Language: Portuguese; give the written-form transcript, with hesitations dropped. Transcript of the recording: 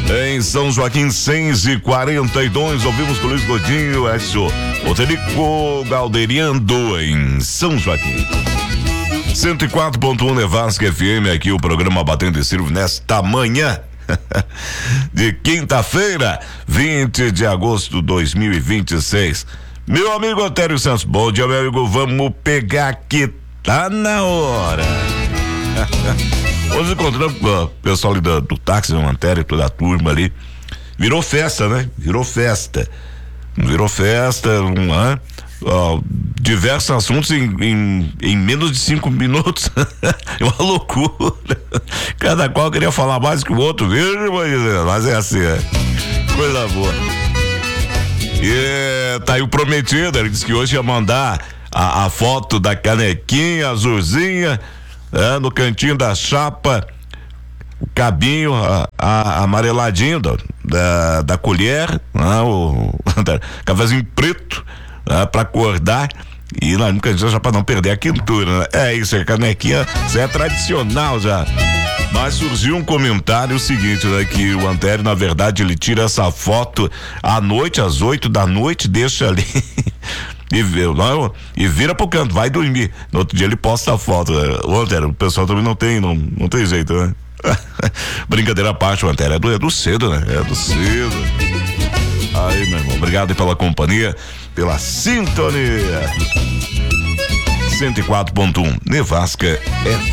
Em São Joaquim, 6h42, ouvimos com Luiz Godinho, o Telico Galderiando em São Joaquim. 104.1 Nevasca FM, aqui o programa Batendo e Silvio nesta manhã de quinta-feira, 20 de agosto de 2026. Meu amigo Otério Santos, bom dia, meu amigo, vamos pegar que tá na hora. Hoje encontramos o pessoal ali do táxi, o Antério, toda a turma ali. Virou festa, né? Virou festa, diversos assuntos em menos de 5 minutos. É uma loucura. Cada qual queria falar mais que o outro, veja, mas é assim, coisa boa. E tá aí o prometido, ele disse que hoje ia mandar a foto da canequinha azulzinha, no cantinho da chapa, o cabinho amareladinho da colher, o cafezinho preto, pra acordar e lá no cantinho já pra não perder a quintura, né? É isso, a canequinha já é tradicional já. Mas surgiu um comentário seguinte, né? Que o Antério, na verdade, ele tira essa foto à noite, às 8 da noite, deixa ali e vira pro canto, vai dormir. No outro dia ele posta a foto, né? O Antério, o pessoal também não tem jeito, né? Brincadeira à parte, o Antério é do cedo, né? É do cedo. Aí, meu irmão, obrigado pela companhia, pela sintonia. 104.1 Nevasca FM.